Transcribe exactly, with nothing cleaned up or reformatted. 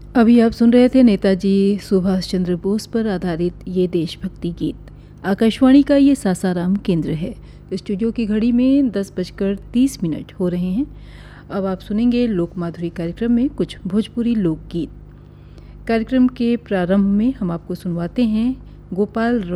अभी आप सुन रहे थे नेताजी सुभाष चंद्र बोस पर आधारित ये देशभक्ति गीत। आकाशवाणी का ये सासाराम केंद्र है। स्टूडियो की घड़ी में दस बजकर तीस मिनट हो रहे हैं। अब आप सुनेंगे लोक माधुरी कार्यक्रम में कुछ भोजपुरी लोकगीत। कार्यक्रम के प्रारंभ में हम आपको सुनवाते हैं गोपाल